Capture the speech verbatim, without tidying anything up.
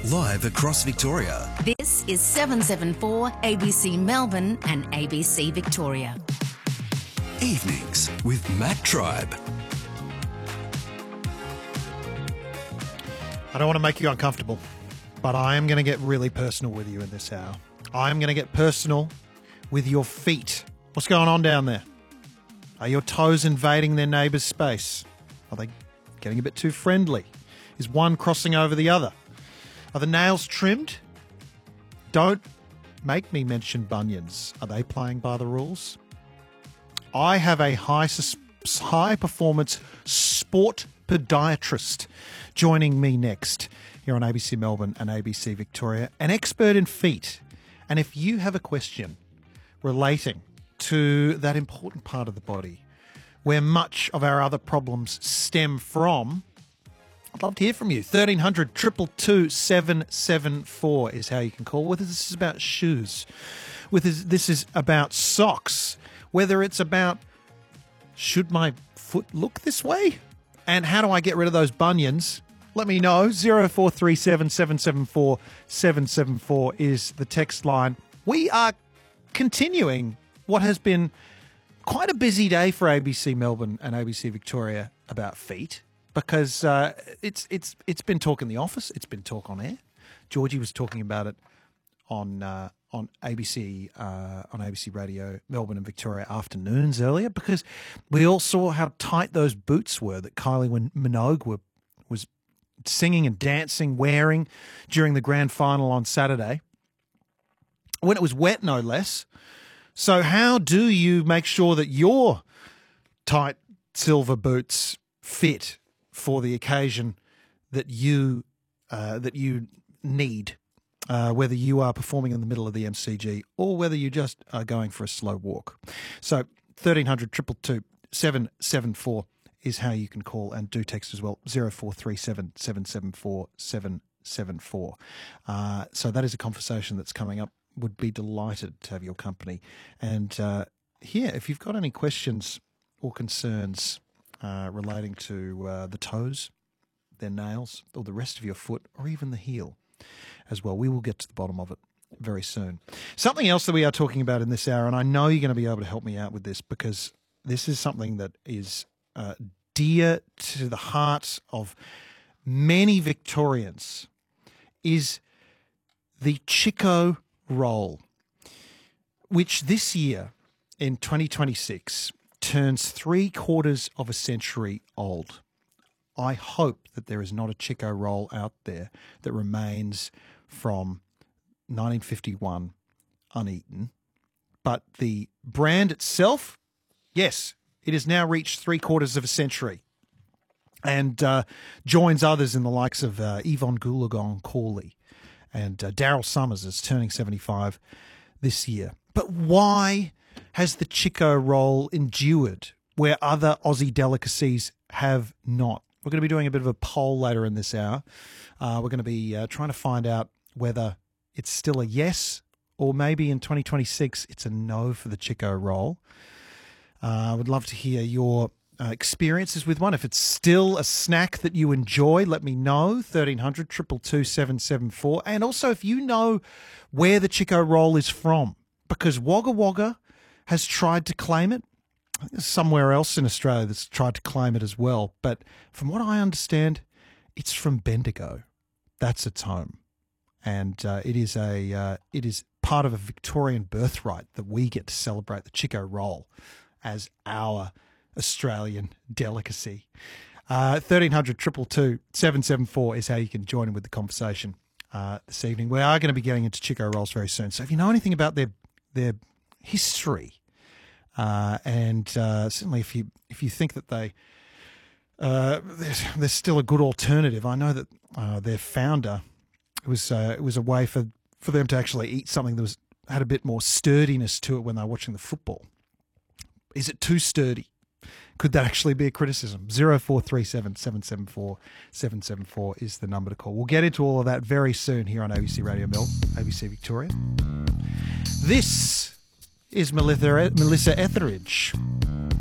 live across Victoria. This is seven seven four A B C Melbourne and A B C Victoria. Evenings with Matt Tribe. I don't want to make you uncomfortable, but I am going to get really personal with you in this hour. I'm going to get personal with your feet. What's going on down there? Are your toes invading their neighbour's space? Are they getting a bit too friendly? Is one crossing over the other? Are the nails trimmed? Don't make me mention bunions. Are they playing by the rules? I have a high, high performance sport podiatrist joining me next here on A B C Melbourne and A B C Victoria, an expert in feet. And if you have a question relating to that important part of the body where much of our other problems stem from, I'd love to hear from you. thirteen hundred, two two two, seven seven four is how you can call. Whether this is about shoes, whether this is about socks, whether it's about should my foot look this way, and how do I get rid of those bunions, let me know. zero four three seven, seven seven four, seven seven four is the text line. We are continuing what has been quite a busy day for A B C Melbourne and A B C Victoria about feet. Because uh, it's it's it's been talk in the office, it's been talk on air. Georgie was talking about it on uh, on A B C uh, on A B C Radio Melbourne and Victoria afternoons earlier, because we all saw how tight those boots were that Kylie Minogue were, was singing and dancing, wearing during the grand final on Saturday, when it was wet, no less. So how do you make sure that your tight silver boots fit for the occasion that you uh, that you need, uh, whether you are performing in the middle of the M C G or whether you just are going for a slow walk? So thirteen hundred, two two two, seven seven four is how you can call, and do text as well, zero four three seven, seven seven four, seven seven four. Uh, so that is a conversation that's coming up. Would be delighted to have your company. And uh, here, if you've got any questions or concerns Uh, relating to uh, the toes, their nails, or the rest of your foot, or even the heel as well, we will get to the bottom of it very soon. Something else that we are talking about in this hour, and I know you're going to be able to help me out with this, because this is something that is uh, dear to the hearts of many Victorians, is the Chiko roll, which this year in twenty twenty-six turns three quarters of a century old. I hope that there is not a Chiko roll out there that remains from nineteen fifty-one uneaten. But the brand itself, yes, it has now reached three quarters of a century, and uh, joins others in the likes of uh, Yvonne Goolagong-Cawley, and uh, Daryl Summers is turning seventy-five this year. But why has the Chiko roll endured where other Aussie delicacies have not? We're going to be doing a bit of a poll later in this hour. Uh, we're going to be uh, trying to find out whether it's still a yes, or maybe in twenty twenty-six it's a no for the Chiko roll. Uh, I would love to hear your uh, experiences with one. If it's still a snack that you enjoy, let me know. thirteen hundred, two two two, seven seven four. And also if you know where the Chiko roll is from, because Wagga Wagga has tried to claim it. I think there's somewhere else in Australia that's tried to claim it as well. But from what I understand, it's from Bendigo. That's its home. And uh, it is a uh, it is part of a Victorian birthright that we get to celebrate the Chiko roll as our Australian delicacy. Uh, thirteen hundred, two two two, seven seven four is how you can join in with the conversation uh, this evening. We are going to be getting into Chiko rolls very soon. So if you know anything about their their history, uh, and uh, certainly if you if you think that they uh, there's, there's still a good alternative. I know that uh, their founder, it was uh, it was a way for, for them to actually eat something that was had a bit more sturdiness to it when they were watching the football. Is it too sturdy? Could that actually be a criticism? zero four three seven, seven seven four, seven seven four is the number to call. We'll get into all of that very soon here on A B C Radio Melbourne, A B C Victoria. This is Melissa, Melissa Etheridge.